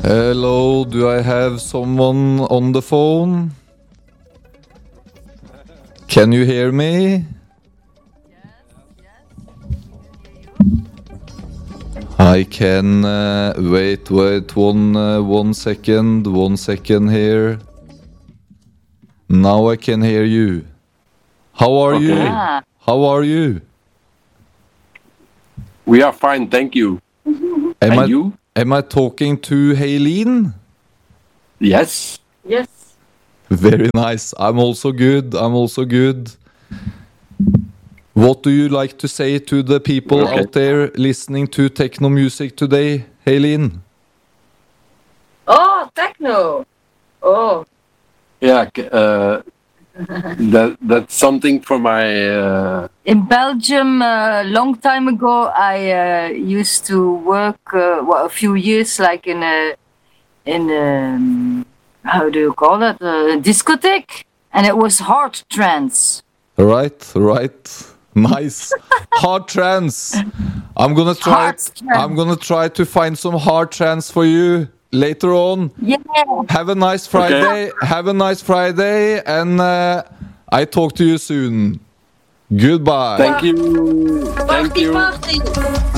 Hello, do I have someone on the phone? Can you hear me? I can wait one second here. Now I can hear you. How are you? How are you? We are fine, thank you. And you? Am I talking to Haylene? Yes. Yes. Very nice. I'm also good. What do you like to say to the people out there listening to techno music today, Haylene? Oh, techno. Oh. Yeah, that's something for my... In Belgium, a long time ago, I used to work a few years, like in a how do you call it, a discotheque, and it was hard trance. Right. Nice. Hard trance. I'm gonna try to find some hard trance for you later on. Yeah. Have a nice Friday. And I talk to you soon. Goodbye. Thank you. Party.